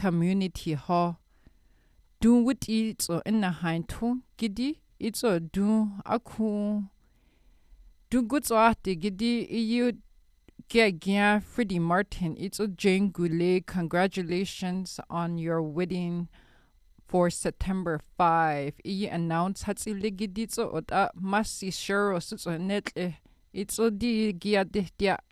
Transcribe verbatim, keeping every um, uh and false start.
community ho do with it or in a hind to giddy it's or do aku do good so the giddy you get again Freddie Martin it's a Jane Goulet. Congratulations on your wedding for September fifth. I announce hat i legit so oda masi sure so net it's o di gia de dia